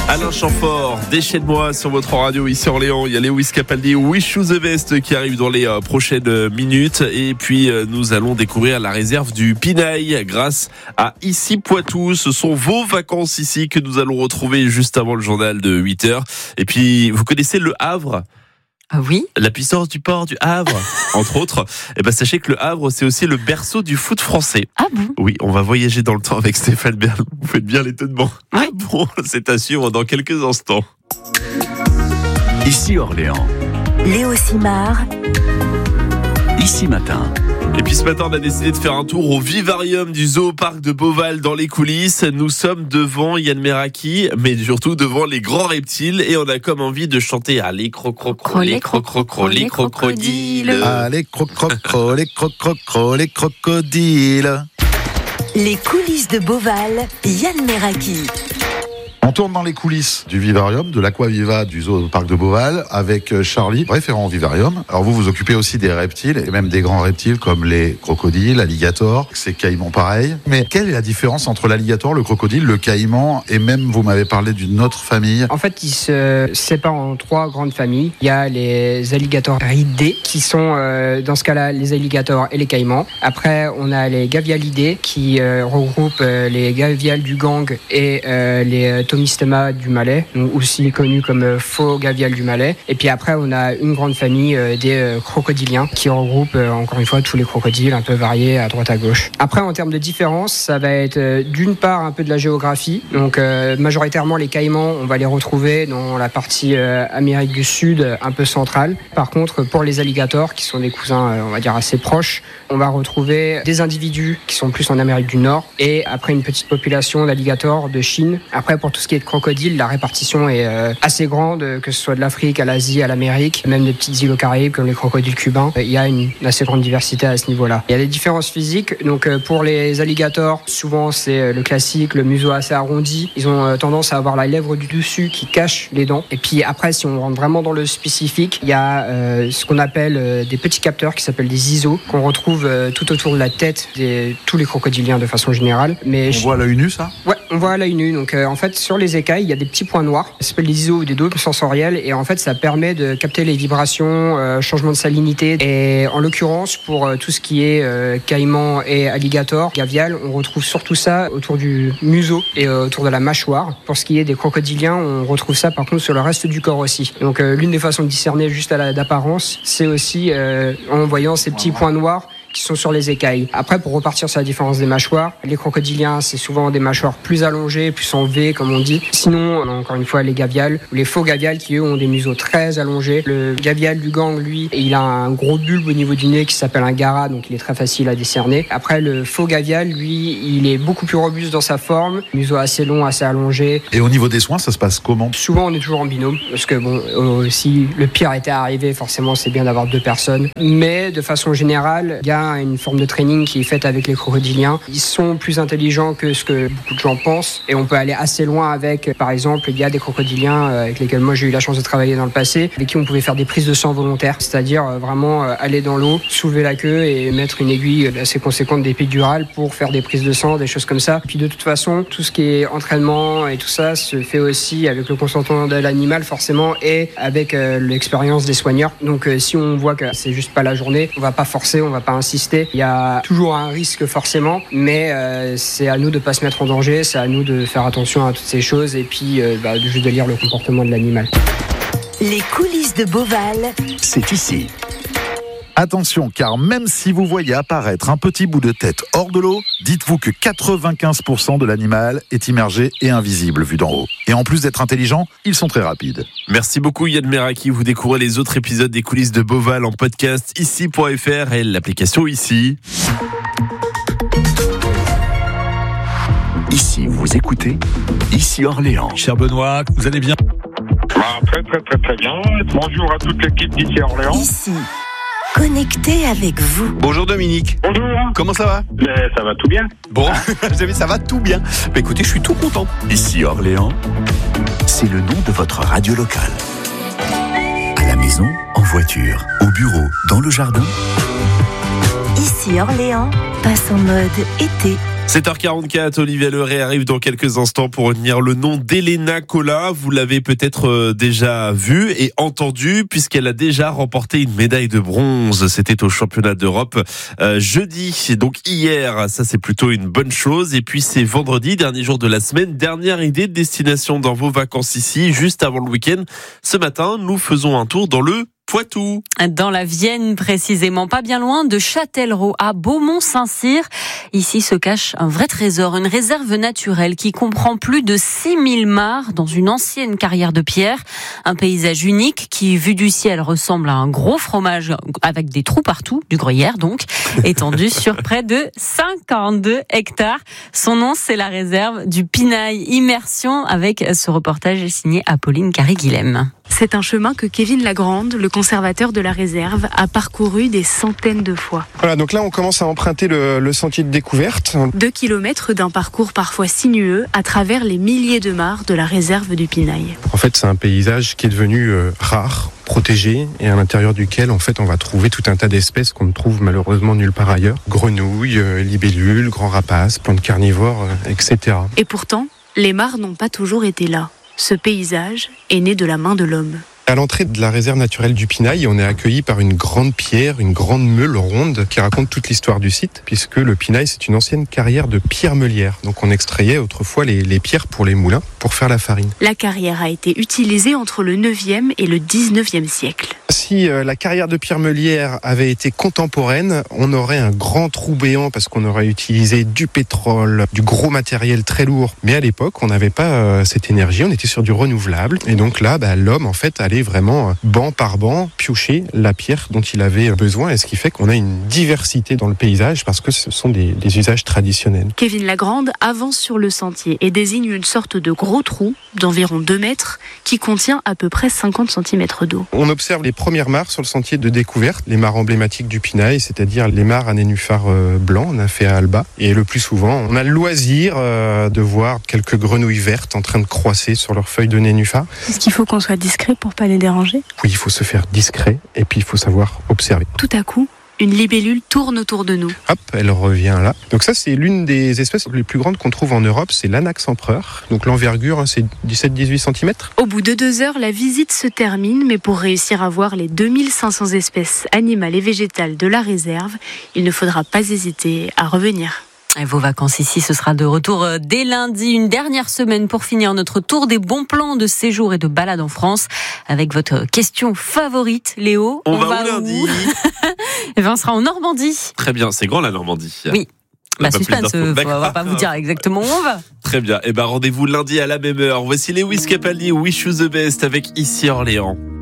Alain Chamfort, déchaîne-moi sur votre radio ici Orléans. Il y a Lewis Capaldi, Wish You the Best qui arrive dans les prochaines minutes. Et puis nous allons découvrir la réserve du Pinail grâce à Ici Poitou. Ce sont vos vacances ici que nous allons retrouver juste avant le journal de 8h. Et puis vous connaissez le Havre ? Ah oui. La puissance du port du Havre, entre autres. Et ben sachez que le Havre, c'est aussi le berceau du foot français. Ah bon ? Oui, on va voyager dans le temps avec Stéphane Bern. Vous faites bien l'étonnement. Oui. Ah bon, c'est à suivre dans quelques instants. Ici Orléans. Léo Simard. Ici Matin. Et puis ce matin, on a décidé de faire un tour au vivarium du Zoo-Parc de Beauval dans les coulisses. Nous sommes devant Yann Meraki, mais surtout devant les grands reptiles. Et on a comme envie de chanter « les crocrocro, les crocrocro, les crocodiles ». Les crocrocro, les crocrocro, les crocodiles. Les coulisses de Beauval, Yann Meraki. On tourne dans les coulisses du vivarium, de l'Aquaviva du Zoo-Parc de Beauval, avec Charlie, référent au vivarium. Alors vous vous occupez aussi des reptiles, et même des grands reptiles comme les crocodiles, alligators, ces caïmans pareils. Mais quelle est la différence entre l'alligator, le crocodile, le caïman, et même vous m'avez parlé d'une autre famille ? En fait, ils se séparent en trois grandes familles. Il y a les alligatoridés, qui sont dans ce cas-là les alligators et les caïmans. Après, on a les gavialidés, qui regroupent les gaviales du gang et les Tomistema du Malais, aussi connu comme faux gavial du Malais. Et puis après, on a une grande famille des crocodiliens qui regroupe encore une fois tous les crocodiles un peu variés à droite à gauche. Après, en termes de différence, ça va être d'une part un peu de la géographie. Donc majoritairement les caïmans, on va les retrouver dans la partie Amérique du Sud, un peu centrale. Par contre, pour les alligators, qui sont des cousins on va dire assez proches, on va retrouver des individus qui sont plus en Amérique du Nord et après une petite population d'alligators de Chine. Après, pour tout ce qui est de crocodile, la répartition est assez grande, que ce soit de l'Afrique à l'Asie, à l'Amérique, même des petites îles aux Caraïbes comme les crocodiles cubains. Il y a une assez grande diversité à ce niveau-là. Il y a des différences physiques. Donc pour les alligators, souvent c'est le classique, le museau assez arrondi. Ils ont tendance à avoir la lèvre du dessus qui cache les dents. Et puis après, si on rentre vraiment dans le spécifique, il y a ce qu'on appelle des petits capteurs qui s'appellent des ISO, qu'on retrouve tout autour de la tête de tous les crocodiliens de façon générale. Mais On voit à l'œil nu ça ? Ouais, on voit à l'œil nu. Donc en fait, sur les écailles, il y a des petits points noirs. Ça s'appelle des ISO ou des dômes sensoriels. Et en fait, ça permet de capter les vibrations, changement de salinité. Et en l'occurrence, pour tout ce qui est caïman et alligator, gavial, on retrouve surtout ça autour du museau et autour de la mâchoire. Pour ce qui est des crocodiliens, on retrouve ça par contre sur le reste du corps aussi. Donc l'une des façons de discerner juste à d'apparence, c'est aussi en voyant ces petits points noirs qui sont sur les écailles. Après, pour repartir sur la différence des mâchoires, les crocodiliens, c'est souvent des mâchoires plus allongées, plus en V, comme on dit. Sinon, on a encore une fois les gaviales, ou les faux gaviales qui, eux, ont des museaux très allongés. Le gavial du gang, lui, il a un gros bulbe au niveau du nez qui s'appelle un gara, donc il est très facile à décerner. Après, le faux gavial, lui, il est beaucoup plus robuste dans sa forme, museau assez long, assez allongé. Et au niveau des soins, ça se passe comment ? Souvent, on est toujours en binôme, parce que bon, si le pire était arrivé, forcément, c'est bien d'avoir deux personnes. Mais de façon générale, il y a une forme de training qui est faite avec les crocodiliens. Ils sont plus intelligents que ce que beaucoup de gens pensent et on peut aller assez loin avec, par exemple, il y a des crocodiliens avec lesquels moi j'ai eu la chance de travailler dans le passé, avec qui on pouvait faire des prises de sang volontaires, c'est-à-dire vraiment aller dans l'eau, soulever la queue et mettre une aiguille assez conséquente d'épidurale pour faire des prises de sang, des choses comme ça. Puis de toute façon, tout ce qui est entraînement et tout ça se fait aussi avec le consentement de l'animal forcément et avec l'expérience des soigneurs. Donc si on voit que c'est juste pas la journée, on va pas forcer, on va pas insister. Il y a toujours un risque forcément, mais c'est à nous de ne pas se mettre en danger, c'est à nous de faire attention à toutes ces choses et puis juste de lire le comportement de l'animal. Les coulisses de Beauval, C'est ici. Attention, car même si vous voyez apparaître un petit bout de tête hors de l'eau, dites-vous que 95% de l'animal est immergé et invisible vu d'en haut. Et en plus d'être intelligent, ils sont très rapides. Merci beaucoup Yann Meraki. Vous découvrez les autres épisodes des coulisses de Beauval en podcast ici.fr et l'application Ici. Ici, vous écoutez Ici Orléans. Cher Benoît, vous allez bien ? Très bien. Bonjour à toute l'équipe d'ici Orléans. ici. Connecté avec vous. Bonjour Dominique. Bonjour. Comment ça va ? Ça va tout bien. Bon, vous avez, ça va tout bien. Bah, écoutez, je suis tout content. Ici Orléans, c'est le nom de votre radio locale. À la maison, en voiture, au bureau, dans le jardin. Ici Orléans passe en mode été. 7h44, Olivier Leray arrive dans quelques instants pour retenir le nom d'Elena Cola. Vous l'avez peut-être déjà vu et entendu puisqu'elle a déjà remporté une médaille de bronze. C'était au championnat d'Europe jeudi, donc hier. Ça, c'est plutôt une bonne chose. Et puis, c'est vendredi, dernier jour de la semaine. Dernière idée de destination dans vos vacances ici, juste avant le week-end. Ce matin, nous faisons un tour dans le Poitou. Dans la Vienne, précisément, pas bien loin de Châtellerault, à Beaumont-Saint-Cyr. Ici se cache un vrai trésor, une réserve naturelle qui comprend plus de 6000 mares dans une ancienne carrière de pierre. Un paysage unique qui, vu du ciel, ressemble à un gros fromage avec des trous partout, du gruyère donc, étendu sur près de 52 hectares. Son nom, c'est la réserve du Pinail. Immersion avec ce reportage signé Apolline Carré-Guilhem. C'est un chemin que Kevin Lagrande, le conservateur de la réserve, a parcouru des centaines de fois. Voilà, donc là on commence à emprunter le sentier de découverte. 2 kilomètres d'un parcours parfois sinueux à travers les milliers de mares de la réserve du Pinail. En fait, c'est un paysage qui est devenu rare, protégé, et à l'intérieur duquel en fait on va trouver tout un tas d'espèces qu'on ne trouve malheureusement nulle part ailleurs. Grenouilles, libellules, grands rapaces, plantes carnivores, etc. Et pourtant, les mares n'ont pas toujours été là. Ce paysage est né de la main de l'homme. À l'entrée de la réserve naturelle du Pinail, on est accueilli par une grande pierre, une grande meule ronde qui raconte toute l'histoire du site, puisque le Pinail, c'est une ancienne carrière de pierre meulière. Donc on extrayait autrefois les pierres pour les moulins, pour faire la farine. La carrière a été utilisée entre le 9e et le 19e siècle. Si la carrière de pierre meulière avait été contemporaine, on aurait un grand trou béant parce qu'on aurait utilisé du pétrole, du gros matériel très lourd. Mais à l'époque, on n'avait pas cette énergie, on était sur du renouvelable. Et donc là, l'homme, en fait, allait vraiment banc par banc piocher la pierre dont il avait besoin. Et ce qui fait qu'on a une diversité dans le paysage parce que ce sont des usages traditionnels. Kevin Lagrande avance sur le sentier et désigne une sorte de gros trou d'environ 2 mètres qui contient à peu près 50 cm d'eau. On observe les premières mares sur le sentier de découverte, les mares emblématiques du Pinail, c'est-à-dire les mares à nénuphars blancs, Nymphaea alba. Et le plus souvent, on a le loisir de voir quelques grenouilles vertes en train de croisser sur leurs feuilles de nénuphar. Est-ce qu'il faut qu'on soit discret pour pas les déranger ? Oui, il faut se faire discret et puis il faut savoir observer. Tout à coup, une libellule tourne autour de nous. Hop, elle revient là. Donc ça, c'est l'une des espèces les plus grandes qu'on trouve en Europe, c'est l'Anax empereur. Donc l'envergure, c'est 17-18 cm. Au bout de 2 heures, la visite se termine, mais pour réussir à voir les 2500 espèces animales et végétales de la réserve, il ne faudra pas hésiter à revenir. Et vos vacances ici, ce sera de retour dès lundi. Une dernière semaine pour finir notre tour des bons plans de séjour et de balade en France avec votre question favorite, Léo. On va où lundi? Eh bien, on sera en Normandie. Très bien, c'est grand la Normandie. Oui. Suspense, on va pas vous dire exactement où on va. Très bien. Et rendez-vous lundi à la même heure. Voici Lewis Capaldi, Wish You the Best avec Ici Orléans.